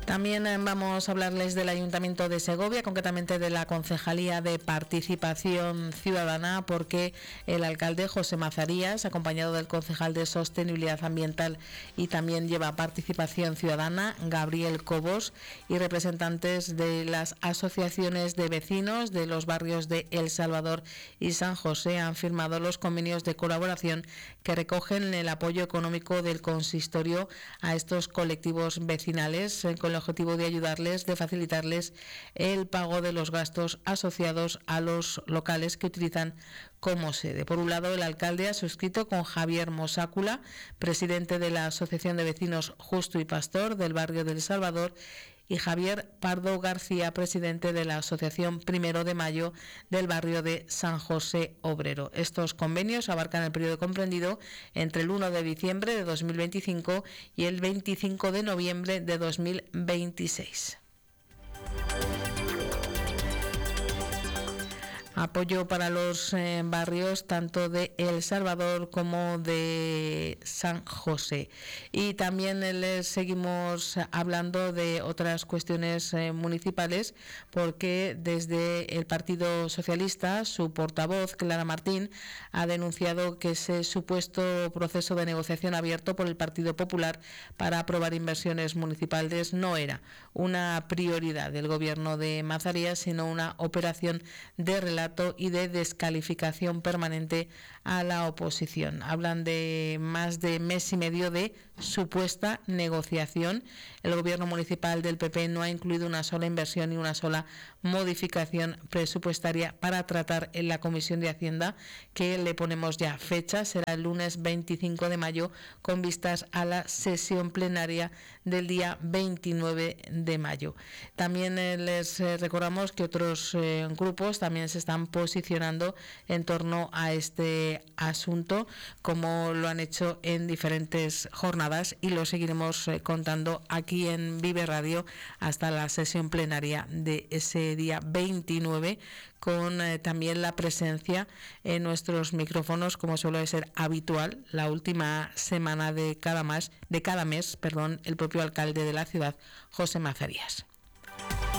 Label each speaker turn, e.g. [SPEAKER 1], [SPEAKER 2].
[SPEAKER 1] También vamos a hablarles del Ayuntamiento de Segovia, concretamente de la Concejalía de Participación Ciudadana, porque el alcalde José Mazarías, acompañado del concejal de Sostenibilidad Ambiental y también lleva Participación Ciudadana, Gabriel Cobos, y representantes de las asociaciones de vecinos de los barrios de El Salvador y San José han firmado los convenios de colaboración que recogen el apoyo económico del consistorio a estos colectivos vecinales, con el objetivo de ayudarles, de facilitarles el pago de los gastos asociados a los locales que utilizan como sede. Por un lado, el alcalde ha suscrito con Javier Mosácula, presidente de la Asociación de Vecinos Justo y Pastor del barrio del Salvador, y Javier Pardo García, presidente de la Asociación 1 de Mayo del barrio de San José Obrero. Estos convenios abarcan el periodo comprendido entre el 1 de diciembre de 2025 y el 25 de noviembre de 2026. Apoyo para los barrios tanto de El Salvador como de San José. Y también les seguimos hablando de otras cuestiones municipales, porque desde el Partido Socialista, su portavoz, Clara Martín, ha denunciado que ese supuesto proceso de negociación abierto por el Partido Popular para aprobar inversiones municipales no era una prioridad del gobierno de Mazarías, sino una operación de relato y de descalificación permanente a la oposición. Hablan de más de mes y medio de supuesta negociación. El gobierno municipal del PP no ha incluido una sola inversión ni una sola modificación presupuestaria para tratar en la Comisión de Hacienda, que le ponemos ya fecha, será el lunes 25 de mayo, con vistas a la sesión plenaria del día 29 de mayo. También les recordamos que otros grupos también se están posicionando en torno a este asunto, como lo han hecho en diferentes jornadas, y lo seguiremos contando aquí en Vive Radio hasta la sesión plenaria de ese día 29, con también la presencia en nuestros micrófonos, como suele ser habitual, la última semana de cada mes, el propio alcalde de la ciudad, José Mazarías.